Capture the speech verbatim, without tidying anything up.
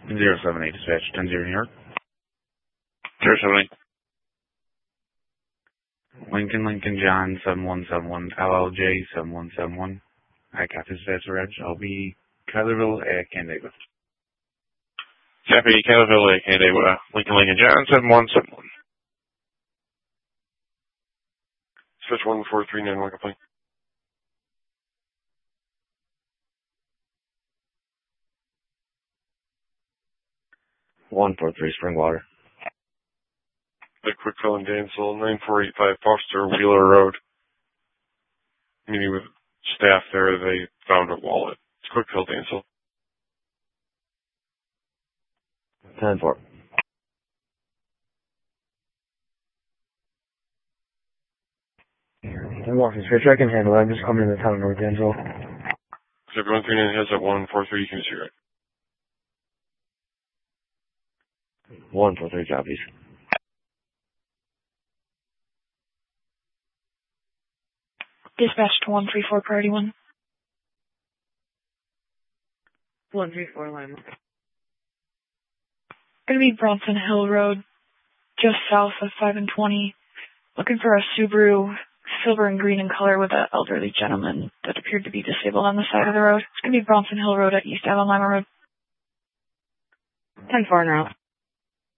zero seven eight dispatch, ten zero New York. zero seven eight. Lincoln, Lincoln, John, seven one seven one, L L J, seven one seven one. I got this dispatch, Reg. I'll be Cutlerville at Canandaigua. Copy, Cutlerville at Canandaigua. Lincoln, Lincoln, John, seven one seven one. Switch one four three nine one complaint. one four three Springwater. The quick fill in Dansville, nine four eight five Foster Wheeler Road. Meeting with staff there, they found a wallet. It's quick fill Dansville. ten four. I'm walking straight. I can handle it. I'm just coming to the town of North Dansville. So if one three nine has at one four three, you can see it. one four three copies. Dispatch to one three four priority one. one three four Lima. Gonna be Bronson Hill Road, just south of five and twenty. Looking for a Subaru, silver and green in color with an elderly gentleman that appeared to be disabled on the side of the road. It's gonna be Bronson Hill Road at East Avon Lima Road. ten four now.